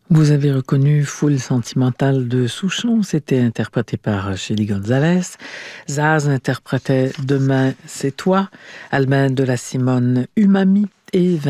Vous avez reconnu Foule sentimentale de Souchon, c'était interprété par Chely Gonzalez. Zaz interprétait Demain c'est toi, Almain de la Simone Umami et